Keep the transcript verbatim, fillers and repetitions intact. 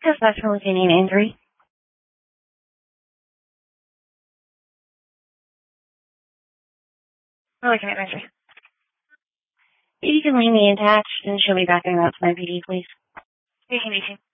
Yes, that's for looking at injury. We're looking at injury. You can leave me attached, and she'll be back in about ten P D, please. You can be too.